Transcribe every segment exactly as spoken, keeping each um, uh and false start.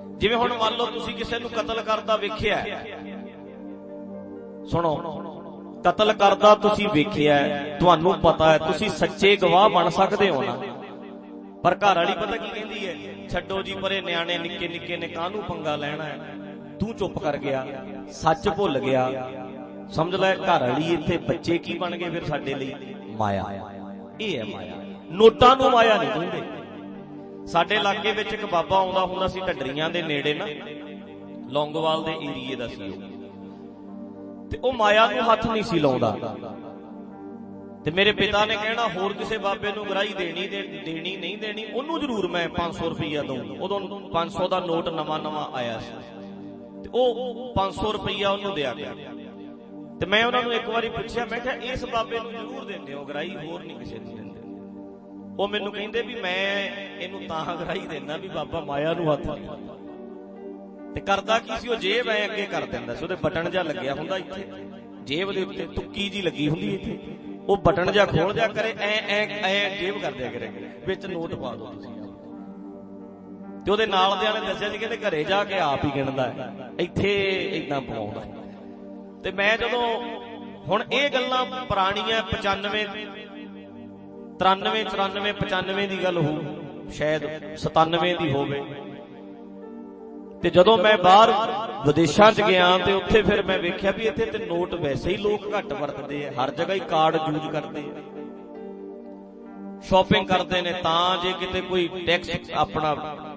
ਜਿਵੇਂ ਹੁਣ ਮੰਨ ਲਓ ਤੁਸੀਂ ਕਿਸੇ ਨੂੰ ਕਤਲ ਕਰਦਾ ਵੇਖਿਆ, ਸੁਣੋ, ਕਤਲ ਕਰਦਾ ਤੁਸੀਂ ਵੇਖਿਆ, ਤੁਹਾਨੂੰ ਪਤਾ ਹੈ, ਤੁਸੀਂ ਸੱਚੇ ਗਵਾਹ ਬਣ ਸਕਦੇ ਹੋ ਨਾ। ਪਰ ਘਰ ਵਾਲੀ ਪਤਾ ਕੀ ਕਹਿੰਦੀ ਹੈ, ਛੱਡੋ ਜੀ ਪਰੇ, ਨਿਆਣੇ ਨਿੱਕੇ ਨਿੱਕੇ ਨੇ, ਕਾਹਨੂੰ ਪੰਗਾ ਲੈਣਾ ਹੈ, ਤੂੰ ਚੁੱਪ ਕਰ ਗਿਆ, ਸੱਚ ਭੁੱਲ ਗਿਆ। ਸਮਝ ਲੈ ਘਰ ਵਾਲੀ ਇੱਥੇ ਬੱਚੇ ਕੀ ਬਣ ਗਏ ਫਿਰ ਸਾਡੇ ਲਈ? ਮਾਇਆ। ਇਹ ਹੈ ਮਾਇਆ। ਨੋਟਾਂ ਨੂੰ ਮਾਇਆ ਨਹੀਂ ਕਹਿੰਦੇ। ਸਾਡੇ ਇਲਾਕੇ ਵਿੱਚ ਇੱਕ ਬਾਬਾ ਆਉਂਦਾ ਹੁੰਦਾ ਸੀ, ਢੱਡਰੀਆਂ ਦੇ ਨੇੜੇ ਨਾ, ਲੌਂਗੋਵਾਲ ਦੇ ਏਰੀਏ ਦਾ ਸੀ ਉਹ, ਤੇ ਉਹ ਮਾਇਆ ਨੂੰ ਹੱਥ ਨਹੀਂ ਸੀ ਲਾਉਂਦਾ। ਤੇ ਮੇਰੇ ਪਿਤਾ ਨੇ ਕਹਿਣਾ ਹੋਰ ਕਿਸੇ ਬਾਬੇ ਨੂੰ ਗਰਾਹੀ ਦੇਣੀ ਦੇਣੀ ਨਹੀਂ ਦੇਣੀ, ਉਹਨੂੰ ਜ਼ਰੂਰ ਮੈਂ ਪੰਜ ਸੌ ਰੁਪਈਆ ਦਊਂ। ਉਦੋਂ ਪੰਜ ਸੌ ਦਾ ਨੋਟ ਨਵਾਂ ਨਵਾਂ ਆਇਆ ਸੀ, ਤੇ ਉਹ ਪੰਜ ਸੌ ਰੁਪਈਆ ਉਹਨੂੰ ਦਿਆ ਗਿਆ। ਤੇ ਮੈਂ ਉਹਨਾਂ ਨੂੰ ਇੱਕ ਵਾਰੀ ਪੁੱਛਿਆ, ਮੈਂ ਕਿਹਾ ਇਸ ਬਾਬੇ ਨੂੰ ਜ਼ਰੂਰ ਦਿੰਦੇ ਹੋ ਗਰਾਹੀ, ਹੋਰ ਨਹੀਂ ਕਿਸੇ ਨੂੰ ਦਿੰਦੇ? ਉਹ ਮੈਨੂੰ ਕਹਿੰਦੇ ਵੀ ਮੈਂ ਇਹਨੂੰ ਤਾਂ ਗਰਾਹੀ ਦਿੰਦਾ ਵੀ ਬਾਬਾ ਮਾਇਆ ਨੂੰ ਹੱਥ ਨਹੀਂ ਲਾਉਂਦਾ। ਤੇ ਕਰਦਾ ਕੀ ਸੀ, ਉਹ ਜੇਬ ਐ ਅੱਗੇ ਕਰ ਦਿੰਦਾ ਸੀ, ਉਹਦੇ ਬਟਨ ਜਿਹਾ ਲੱਗਿਆ ਹੁੰਦਾ ਇੱਥੇ ਜੇਬ ਦੇ ਉੱਤੇ, ਤੁੱਕੀ ਜੀ ਲੱਗੀ ਹੁੰਦੀ ਇੱਥੇ, ਉਹ ਬਟਨ ਜਿਹਾ ਖੋਲ ਦਿਆ ਕਰੇ, ਐ ਐ ਐ ਜੇਬ ਕਰ ਦਿਆ ਕਰੇ, ਵਿੱਚ ਨੋਟ ਪਾ ਦੋ ਤੁਸੀਂ। ਤੇ ਉਹਦੇ ਨਾਲ ਦਿਆਂ ਨੇ ਦੱਸਿਆ ਸੀ ਕਹਿੰਦੇ ਘਰੇ ਜਾ ਕੇ ਆਪ ਹੀ ਗਿਣਦਾ, ਇੱਥੇ ਏਦਾਂ ਪਵਾਉਂਦਾ। ਤੇ ਮੈਂ ਜਦੋਂ ਹੁਣ ਇਹ ਗੱਲਾਂ ਪੁਰਾਣੀਆਂ, ਪਚਾਨਵੇਂ ਤਰਾਨਵੇਂ ਚੁਰਾਨਵੇਂ ਪਚਾਨਵੇਂ ਦੀ ਗੱਲ ਹੋ, ਸ਼ਾਇਦ ਸਤਾਨਵੇਂ ਦੀ ਹੋਵੇ। ਤੇ ਜਦੋਂ ਮੈਂ ਬਾਹਰ ਵਿਦੇਸ਼ਾਂ ਚ ਗਿਆ ਤੇ ਉੱਥੇ ਫਿਰ ਮੈਂ ਵੇਖਿਆ ਵੀ ਇੱਥੇ ਤੇ ਨੋਟ ਵੈਸੇ ਹੀ ਲੋਕ ਘੱਟ ਵਰਤਦੇ ਆ, ਹਰ ਜਗ੍ਹਾ ਹੀ ਕਾਰਡ ਯੂਜ਼ ਕਰਦੇ ਆ, ਸ਼ਾਪਿੰਗ ਕਰਦੇ ਨੇ। ਤਾਂ ਜੇ ਕਿਤੇ ਕੋਈ ਟੈਕਸ, ਆਪਣਾ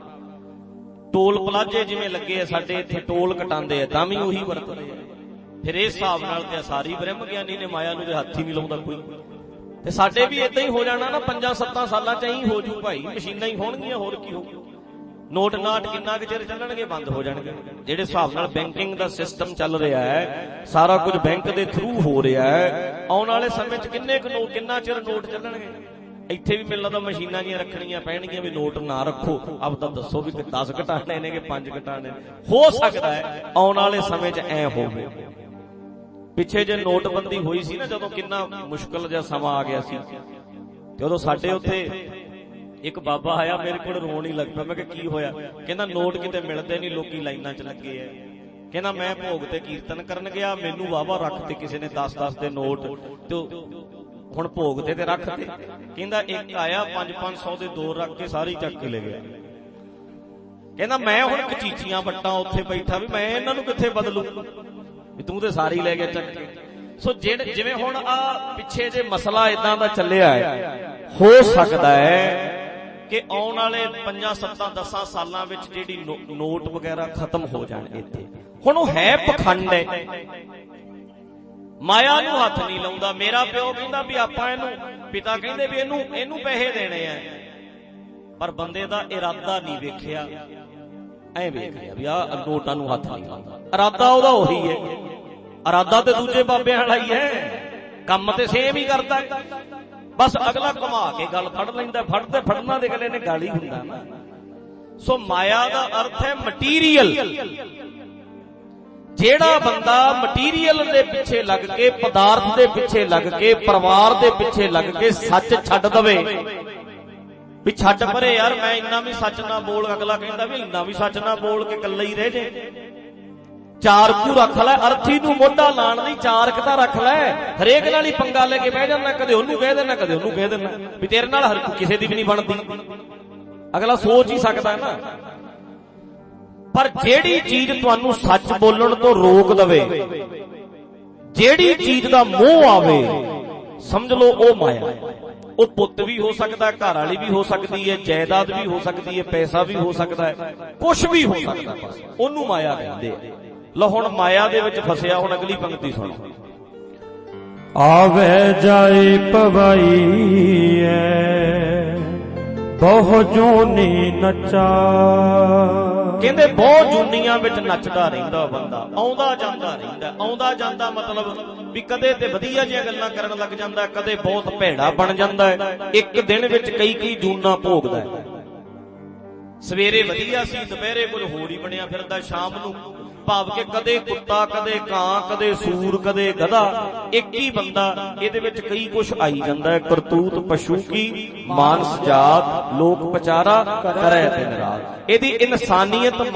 ਟੋਲ ਪਲਾਜ਼ੇ ਜਿਵੇਂ ਲੱਗੇ ਆ ਸਾਡੇ ਇੱਥੇ, ਟੋਲ ਕਟਾਉਂਦੇ ਆ, ਤਾਂ ਵੀ ਉਹੀ ਵਰਤਦੇ ਆ। ਫਿਰ ਇਸ ਹਿਸਾਬ ਨਾਲ ਤੇ ਸਾਰੀ ਬ੍ਰਹਮ ਗਿਆਨੀ ਨੇ ਮਾਇਆ ਨੂੰ ਤੇ ਹੱਥ ਹੀ ਨਹੀਂ ਲਾਉਂਦਾ ਕੋਈ। ਤੇ ਸਾਡੇ ਵੀ ਏਦਾਂ ਹੀ ਹੋ ਜਾਣਾ ਨਾ, ਪੰਜਾਂ ਸੱਤਾਂ ਸਾਲਾਂ ਚ ਹੀ ਹੋ ਜੂ ਭਾਈ, ਮਸ਼ੀਨਾਂ ਹੀ ਹੋਣਗੀਆਂ, ਹੋਰ ਕੀ ਹੋਊ। ਨੋਟ ਨਾਟ ਕਿੰਨਾ ਕੁ ਚਿਰ ਚੱਲਣਗੇ, ਬੰਦ ਹੋ ਜਾਣਗੇ। ਜਿਹੜੇ ਹਿਸਾਬ ਨਾਲ ਬੈਂਕਿੰਗ ਦਾ ਸਿਸਟਮ ਚੱਲ ਰਿਹਾ ਹੈ, ਸਾਰਾ ਕੁਝ ਬੈਂਕ ਦੇ ਥਰੂ ਹੋ ਰਿਹਾ ਹੈ, ਆਉਣ ਵਾਲੇ ਸਮੇਂ ਚ ਕਿੰਨੇ ਕੁ ਨੋਟ, ਕਿੰਨਾ ਚਿਰ ਨੋਟ ਚੱਲਣਗੇ। ਇੱਥੇ ਵੀ ਮੈਨੂੰ ਲੱਗਦਾ ਮਸ਼ੀਨਾਂ ਜੀਆਂ ਰੱਖਣੀਆਂ ਪੈਣਗੀਆਂ ਵੀ ਨੋਟ ਨਾ ਰੱਖੋ, ਆਪ ਤਾਂ ਦੱਸੋ ਵੀ ਦਸ ਘਟਾਣੇ ਨੇ ਕਿ ਪੰਜ ਘਟਾਣੇ। ਹੋ ਸਕਦਾ ਹੈ ਆਉਣ ਵਾਲੇ ਸਮੇਂ ਚ ਐ ਹੋਵੇ। ਪਿੱਛੇ ਜੇ ਨੋਟਬੰਦੀ ਹੋਈ ਸੀ ਨਾ, ਜਦੋਂ ਕਿੰਨਾ ਮੁਸ਼ਕਲ ਜਿਹਾ ਸਮਾਂ ਆ ਗਿਆ ਸੀ, ਤੇ ਉਦੋਂ ਸਾਡੇ ਉੱਥੇ ਇੱਕ ਬਾਬਾ ਆਇਆ, ਮੇਰੇ ਕੋਲ ਰੋਣ ਹੀ ਲੱਗ ਪਿਆ। ਮੈਂ ਕਿਹਾ ਕੀ ਹੋਇਆ? ਕਹਿੰਦਾ ਨੋਟ ਕਿਤੇ ਮਿਲਦੇ ਨਹੀਂ, ਲੋਕੀ ਲਾਈਨਾਂ ਚ ਲੱਗੇ ਐ। ਕਹਿੰਦਾ ਮੈਂ ਭੋਗ ਤੇ ਕੀਰਤਨ ਕਰਨ ਗਿਆ, ਮੈਨੂੰ ਵਾਹਵਾ ਰੱਖ ਤੇ ਕਿਸੇ ਨੇ ਦਸ ਦਸ ਦੇ ਨੋਟ, ਤੇ ਹੁਣ ਭੋਗ ਤੇ ਤੇ ਰੱਖ ਤੇ। ਕਹਿੰਦਾ ਇੱਕ ਆਇਆ ਪੰਜ ਪੰਜ ਸੌ ਦੇ ਦੋ ਰੱਖ ਕੇ ਸਾਰੀ ਚੱਕ ਕੇ ਲੈ ਗਿਆ। ਕਹਿੰਦਾ ਮੈਂ ਹੁਣ ਕਚੀਚੀਆਂ ਵੱਟਾਂ ਉੱਥੇ ਬੈਠਾ ਵੀ ਮੈਂ ਇਹਨਾਂ ਨੂੰ ਕਿੱਥੇ ਬਦਲੂ, ਵੀ ਤੂੰ ਤੇ ਸਾਰੀ ਲੈ ਗਿਆ ਚੱਕ ਕੇ। ਸੋ ਜਿਹੜੇ ਜਿਵੇਂ ਹੁਣ ਆ ਪਿੱਛੇ ਜੇ ਮਸਲਾ ਇਦਾਂ ਦਾ ਚੱਲਿਆ ਹੈ, ਹੋ ਸਕਦਾ ਹੈ ਕਿ ਆਉਣ ਵਾਲੇ ਪੰਜਾਂ ਸੱਤਾਂ ਦਸਾਂ ਸਾਲਾਂ ਵਿੱਚ ਜਿਹੜੀ ਨੋਟ ਵਗੈਰਾ ਖਤਮ ਹੋ ਜਾਣ ਇੱਥੇ। ਹੁਣ ਉਹ ਹੈ ਪਖੰਡ ਹੈ, ਮਾਇਆ ਨੂੰ ਹੱਥ ਨਹੀਂ ਲਾਉਂਦਾ। ਮੇਰਾ ਪਿਓ ਕਹਿੰਦਾ ਵੀ ਆਪਾਂ ਇਹਨੂੰ, ਪਿਤਾ ਕਹਿੰਦੇ ਵੀ ਇਹਨੂੰ ਇਹਨੂੰ ਪੈਸੇ ਦੇਣੇ ਆ, ਪਰ ਬੰਦੇ ਦਾ ਇਰਾਦਾ ਨਹੀਂ ਵੇਖਿਆ, ਐ ਵੇਖ ਲਿਆ ਵੀ ਆਹ ਨੋਟਾਂ ਨੂੰ ਹੱਥ ਨਹੀਂ ਲਾਉਂਦਾ। ਇਰਾਦਾ ਉਹਦਾ ਉਹੀ ਹੈ, ਇਰਾਦਾ ਤੇ ਦੂਜੇ ਬਾਬਿਆਂ ਵਾਲਾ ਹੀ ਹੈ, ਕੰਮ ਤੇ ਸੇਮ ਹੀ ਕਰਦਾ, ਬਸ ਅਗਲਾ ਘੁਮਾ ਕੇ ਗੱਲ ਫੜ ਲੈਂਦਾ। ਫੜਦੇ ਫੜਨਾ ਦੇ ਅਗਲੇ ਨੇ ਗੱਲ ਹੀ ਹੁੰਦਾ ਨਾ। ਸੋ ਮਾਇਆ ਦਾ ਅਰਥ ਹੈ ਮਟੀਰੀਅਲ। ਜਿਹੜਾ ਬੰਦਾ ਮਟੀਰੀਅਲ ਦੇ ਪਿੱਛੇ ਲੱਗ ਕੇ, ਪਦਾਰਥ ਦੇ ਪਿੱਛੇ ਲੱਗ ਕੇ, ਪਰਿਵਾਰ ਦੇ ਪਿੱਛੇ ਲੱਗ ਕੇ ਸੱਚ ਛੱਡ ਦਵੇ, ਵੀ ਛੱਡ ਪਰੇ ਯਾਰ ਮੈਂ ਇੰਨਾ ਵੀ ਸੱਚ ਨਾ ਬੋਲ, ਅਗਲਾ ਕਹਿੰਦਾ ਵੀ ਇੰਨਾ ਵੀ ਸੱਚ ਨਾ ਬੋਲ ਕੇ ਇਕੱਲਾ ਹੀ ਰਹਿ ਜੇ। ਚਾਰ ਕੁ ਰੱਖ ਲੈ, ਅਰਥੀ ਨੂੰ ਮੋਢਾ ਲਾਣ ਲਈ ਚਾਰ ਕੁ ਤਾਂ ਰੱਖ ਲੈ। ਹਰੇਕ ਨਾਲ ਹੀ ਪੰਗਾ ਲੈ ਕੇ ਬਹਿ ਜਾਂਦਾ, ਕਦੇ ਉਹਨੂੰ ਕਹਿ ਦੇਣਾ ਕਦੇ ਉਹਨੂੰ ਕਹਿ ਦੇਣਾ, ਵੀ ਤੇਰੇ ਨਾਲ ਹਰ ਕਿਸੇ ਦੀ ਵੀ ਨਹੀਂ ਬਣਦੀ। ਅਗਲਾ ਸੋਚ ਹੀ ਸਕਦਾ ਨਾ। ਪਰ ਜਿਹੜੀ ਚੀਜ਼ ਤੁਹਾਨੂੰ ਸੱਚ ਬੋਲਣ ਤੋਂ ਰੋਕ ਦਵੇ, ਜਿਹੜੀ ਚੀਜ਼ ਦਾ ਮੋਹ ਆਵੇ, ਸਮਝ ਲਓ ਉਹ ਮਾਇਆ। ਉਹ ਪੁੱਤ ਵੀ ਹੋ ਸਕਦਾ, ਘਰ ਵਾਲੀ ਵੀ ਹੋ ਸਕਦੀ ਹੈ, ਜਾਇਦਾਦ ਵੀ ਹੋ ਸਕਦੀ ਹੈ, ਪੈਸਾ ਵੀ ਹੋ ਸਕਦਾ ਹੈ, ਕੁਛ ਵੀ ਹੋ ਸਕਦਾ, ਬਸ ਉਹਨੂੰ ਮਾਇਆ ਕਹਿੰਦੇ ਆ। ਲਓ ਹੁਣ ਮਾਇਆ ਦੇ ਵਿੱਚ ਫਸਿਆ, ਹੁਣ ਅਗਲੀ ਪੰਕਤੀ ਸੁਣੋ। ਆਵੇ ਜਾਏ ਪਵਾਈ ਐ ਬਹੁ ਜੂਨੀ ਨਚਾ। ਕਹਿੰਦੇ ਬਹੁਤ ਜੂਨੀਆਂ ਵਿੱਚ ਨੱਚਦਾ ਰਹਿੰਦਾ ਬੰਦਾ, ਆਉਂਦਾ ਜਾਂਦਾ ਰਹਿੰਦਾ। ਆਉਂਦਾ ਜਾਂਦਾ ਮਤਲਬ ਵੀ ਕਦੇ ਤੇ ਵਧੀਆ ਜਿਹੀਆਂ ਗੱਲਾਂ ਕਰਨ ਲੱਗ ਜਾਂਦਾ, ਕਦੇ ਬਹੁਤ ਭੈੜਾ ਬਣ ਜਾਂਦਾ ਹੈ। ਇੱਕ ਦਿਨ ਵਿੱਚ ਕਈ ਕਈ ਜੂਨਾਂ ਭੋਗਦਾ ਹੈ। ਸਵੇਰੇ ਵਧੀਆ ਸੀ, ਦੁਪਹਿਰੇ ਕੁਝ ਹੋਰ ਹੀ ਬਣਿਆ ਫਿਰਦਾ, ਸ਼ਾਮ ਨੂੰ ਭਾਵ ਕਿ ਕਦੇ ਕੁੱਤਾ, ਕਦੇ ਕਾਂ, ਕਦੇ ਸੂਰ, ਕਦੇ ਗਧਾ। ਇੱਕ ਹੀ ਬੰਦਾ, ਇਹਦੇ ਵਿੱਚ ਕਈ ਕੁਛ ਆਈ ਜਾਂਦਾ ਹੈ। ਕਰਤੂਤ ਪਸ਼ੂ ਕੀ ਮਾਨਸ ਜਾਤ, ਲੋਕ ਪਚਾਰਾ ਕਰੈ ਦਿਨ ਰਾਤ। ਇਹਦੀ ਇਨਸਾਨੀਅਤ